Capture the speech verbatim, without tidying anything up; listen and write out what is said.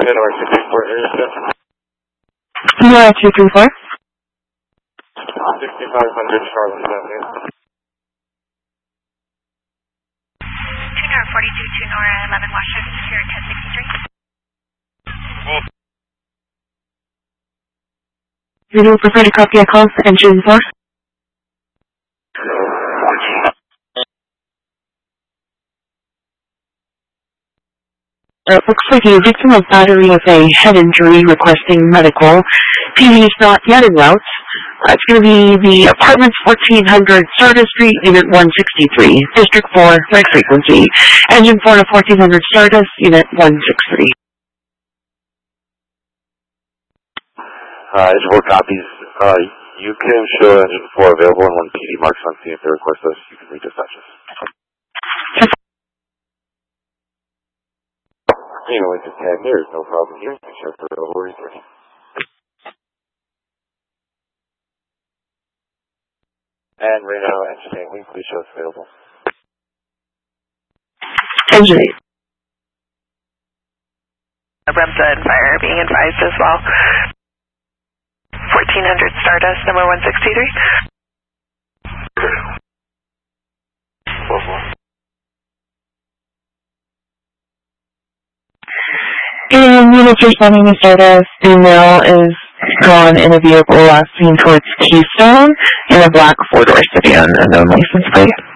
Nora sixty-four area set. Nora two three four. sixty-five hundred Charlotte Avenue. two Nora forty-two, two Nora eleven Washington, secure ten sixty-three. Would you prefer to copy a call to engine four? It looks like a victim of battery with a head injury requesting medical. P V is not yet en route. Uh, it's going to be the apartments fourteen hundred Stardust Street, Unit one sixty-three, District four, third frequency. Engine four to fourteen hundred Stardust, Unit one sixty-three. Uh, engine four copies. Uh, you can show engine four available and when P D marks on scene if they request us, you can redispatch us. You know, it's a tag there, no problem here. Check for available resource. And Reno, engine eight, will you please show us available? Engine eight. Remsa and fire being advised as well. fourteen hundred Stardust, number one sixty-three. And units responding to Stardust, the male is gone in a vehicle last seen towards Keystone in a black four-door sedan, unknown license plate.